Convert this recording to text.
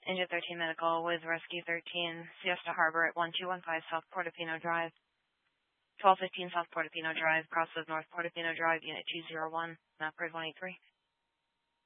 Engine 13 Medical with Rescue 13, Siesta Harbor at 1215 South Portofino Drive. 1215 South Portofino Drive, cross of North Portofino Drive, Unit 201, Map Grid 183.